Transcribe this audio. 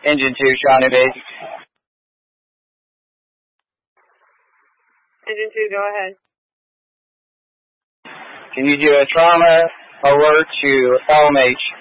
Engine 2, Shawnee Base. Engine 2, go ahead. Can you do a trauma alert to LMH?